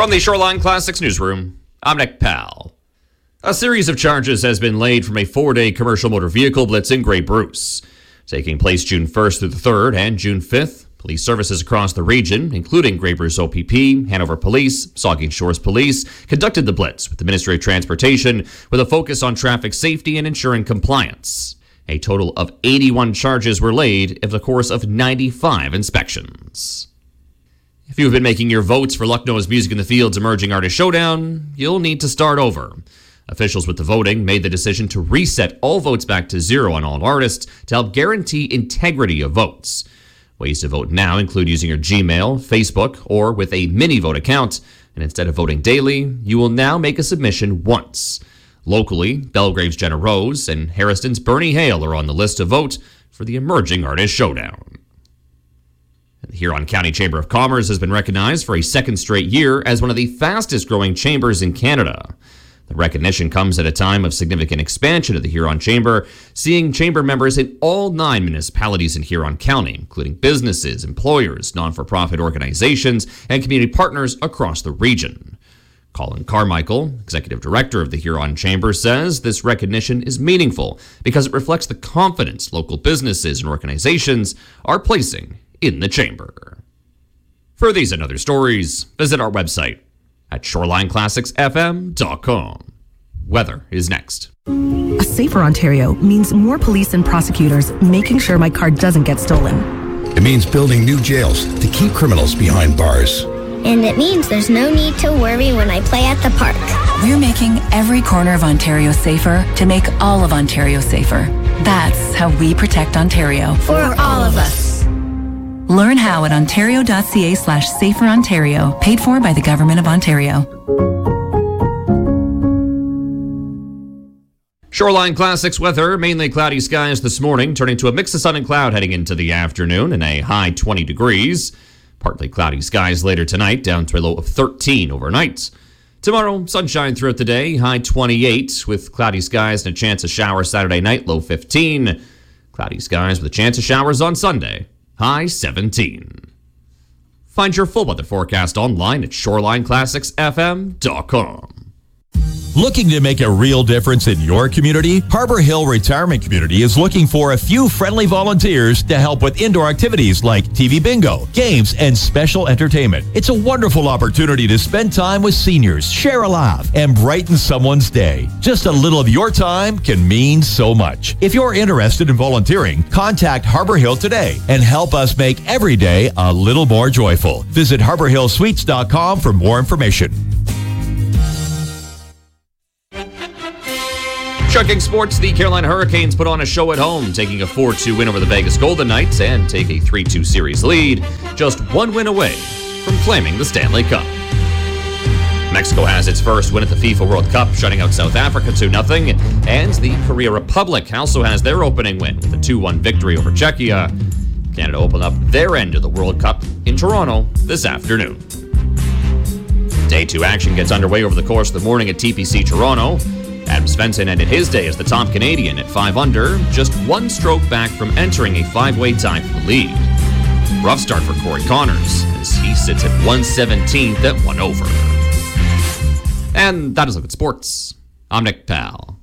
From the Shoreline Classics newsroom, I'm Nick Powell. A series of charges has been laid from a 4-day commercial motor vehicle blitz in Grey Bruce. Taking place June 1st through the 3rd and June 5th, police services across the region, including Grey Bruce OPP, Hanover Police, Saugeen Shores Police, conducted the blitz with the Ministry of Transportation with a focus on traffic safety and ensuring compliance. A total of 81 charges were laid in the course of 95 inspections. If you've been making your votes for Lucknow's Music in the Fields Emerging Artist Showdown, you'll need to start over. Officials with the voting made the decision to reset all votes back to zero on all artists to help guarantee integrity of votes. Ways to vote now include using your Gmail, Facebook, or with a mini vote account. And instead of voting daily, you will now make a submission once. Locally, Belgrave's Jenna Rose and Harriston's Bernie Hale are on the list to vote for the Emerging Artist Showdown. The Huron County Chamber of Commerce has been recognized for a second straight year as one of the fastest growing chambers in Canada. The recognition comes at a time of significant expansion of the Huron Chamber, seeing chamber members in all 9 municipalities in Huron County, including businesses, employers, non-for-profit organizations, and community partners across the region. Colin Carmichael, Executive Director of the Huron Chamber, says this recognition is meaningful because it reflects the confidence local businesses and organizations are placing in the chamber. For these and other stories, visit our website at shorelineclassicsfm.com. Weather is next. A safer Ontario means more police and prosecutors making sure my car doesn't get stolen. It means building new jails to keep criminals behind bars. And it means there's no need to worry when I play at the park. We're making every corner of Ontario safer to make all of Ontario safer. That's how we protect Ontario. For all of us. Learn how at ontario.ca/saferontario, paid for by the Government of Ontario. Shoreline Classics weather, mainly cloudy skies this morning, turning to a mix of sun and cloud heading into the afternoon and a high 20 degrees. Partly cloudy skies later tonight, down to a low of 13 overnight. Tomorrow, sunshine throughout the day, high 28, with cloudy skies and a chance of showers Saturday night, low 15. Cloudy skies with a chance of showers on Sunday, high 17. Find your full weather forecast online at shorelineclassicsfm.com. Looking to make a real difference in your community? Harbor Hill Retirement Community is looking for a few friendly volunteers to help with indoor activities like TV bingo, games, and special entertainment. It's a wonderful opportunity to spend time with seniors, share a laugh, and brighten someone's day. Just a little of your time can mean so much. If you're interested in volunteering, contact Harbor Hill today and help us make every day a little more joyful. Visit harborhillsuites.com for more information. Checking sports, the Carolina Hurricanes put on a show at home, taking a 4-2 win over the Vegas Golden Knights and take a 3-2 series lead, just one win away from claiming the Stanley Cup. Mexico has its first win at the FIFA World Cup, shutting out South Africa 2-0, and the Korea Republic also has their opening win with a 2-1 victory over Czechia. Canada opened up their end of the World Cup in Toronto this afternoon. Day 2 action gets underway over the course of the morning at TPC Toronto. Adam Svensson ended his day as the top Canadian at 5 under, just one stroke back from entering a 5-way tie for the lead. Rough start for Corey Connors, as he sits at 117th at 1 over. And that is Look at Sports. I'm Nick Powell.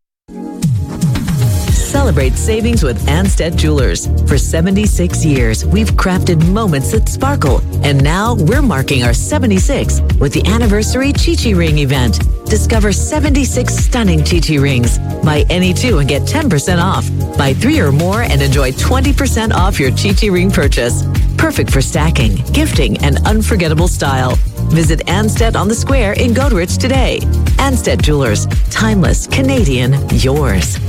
Celebrate savings with Anstead Jewelers. For 76 years, we've crafted moments that sparkle. And now we're marking our 76th with the anniversary Chi-Chi Ring event. Discover 76 stunning Chi-Chi rings. Buy any 2 and get 10% off. Buy 3 or more and enjoy 20% off your Chi-Chi ring purchase. Perfect for stacking, gifting, and unforgettable style. Visit Anstead on the Square in Goderich today. Anstead Jewelers. Timeless, Canadian, yours.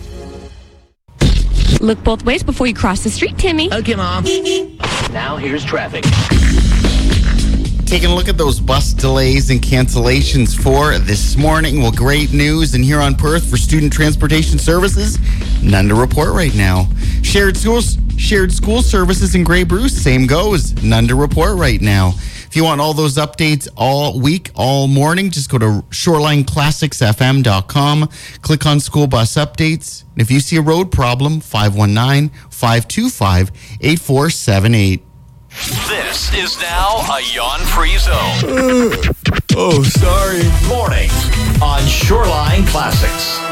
Look both ways before you cross the street, Timmy. Okay, Mom. Now here's traffic. Taking a look at those bus delays and cancellations for this morning. Well, great news in here on Perth for student transportation services. None to report right now. Shared school services in Grey Bruce, same goes. None to report right now. If you want all those updates all week, all morning, just go to shorelineclassicsfm.com. Click on school bus updates. And if you see a road problem, 519-525-8478. This is now a yawn-free zone. Oh, sorry. Mornings on Shoreline Classics.